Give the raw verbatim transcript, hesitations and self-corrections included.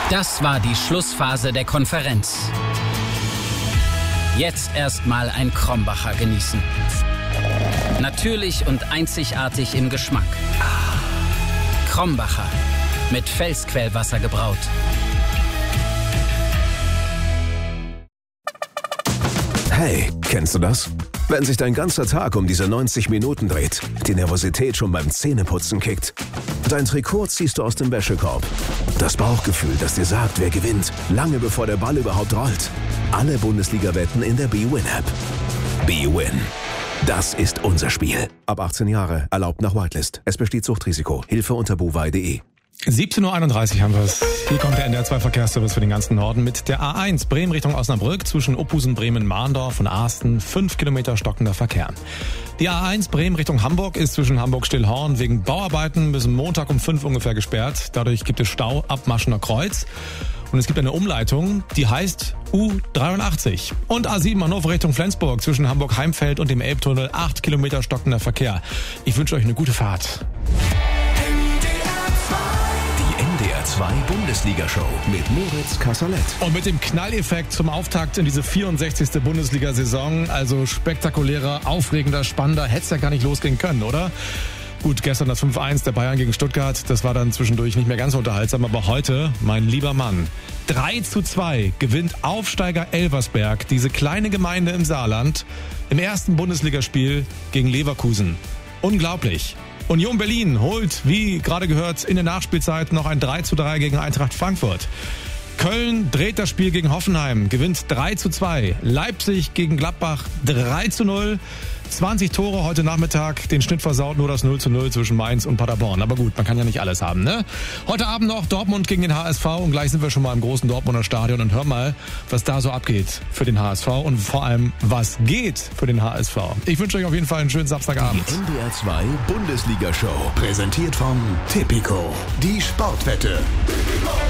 Das war die Schlussphase der Konferenz. Jetzt erstmal ein Krombacher genießen. Natürlich und einzigartig im Geschmack. Krombacher, mit Felsquellwasser gebraut. Hey, kennst du das? Wenn sich dein ganzer Tag um diese neunzig Minuten dreht, die Nervosität schon beim Zähneputzen kickt. Dein Trikot ziehst du aus dem Wäschekorb. Das Bauchgefühl, das dir sagt, wer gewinnt, lange bevor der Ball überhaupt rollt. Alle Bundesliga-Wetten in der B-Win-App. B-Win. Das ist unser Spiel. Ab achtzehn Jahre, erlaubt nach Whitelist. Es besteht Suchtrisiko. Hilfe unter buwei punkt de. siebzehn Uhr einunddreißig haben wir es. Hier kommt der N D R zwei Verkehrsservice für den ganzen Norden mit der A eins Bremen Richtung Osnabrück zwischen Opusen, Bremen, Mahndorf und Asten. Fünf Kilometer stockender Verkehr. Die A eins Bremen Richtung Hamburg ist zwischen Hamburg-Stillhorn wegen Bauarbeiten bis Montag um fünf ungefähr gesperrt. Dadurch gibt es Stau ab Maschener Kreuz. Und es gibt eine Umleitung, die heißt U dreiundachtzig. Und A sieben Hannover Richtung Flensburg zwischen Hamburg-Heimfeld und dem Elbtunnel. Acht Kilometer stockender Verkehr. Ich wünsche euch eine gute Fahrt. N D R zwei Bundesliga-Show mit Moritz Kasserlet. Und mit dem Knalleffekt zum Auftakt in diese vierundsechzigste Bundesliga-Saison. Also spektakulärer, aufregender, spannender. Hätte es ja gar nicht losgehen können, oder? Gut, gestern das fünf eins der Bayern gegen Stuttgart. Das war dann zwischendurch nicht mehr ganz so unterhaltsam. Aber heute, mein lieber Mann, drei zu zwei gewinnt Aufsteiger Elversberg, diese kleine Gemeinde im Saarland, im ersten Bundesligaspiel gegen Leverkusen. Unglaublich. Union Berlin holt, wie gerade gehört, in der Nachspielzeit noch ein drei zu drei gegen Eintracht Frankfurt. Köln dreht das Spiel gegen Hoffenheim, gewinnt drei zu zwei. Leipzig gegen Gladbach drei zu null. zwanzig Tore heute Nachmittag, den Schnitt versaut nur das null zu null zwischen Mainz und Paderborn. Aber gut, man kann ja nicht alles haben, ne? Heute Abend noch Dortmund gegen den H S V und gleich sind wir schon mal im großen Dortmunder Stadion und hör mal, was da so abgeht für den H S V und vor allem, was geht für den H S V. Ich wünsche euch auf jeden Fall einen schönen Samstagabend. Die N D R zwei Bundesliga-Show, präsentiert von Tipico, die Sportwette.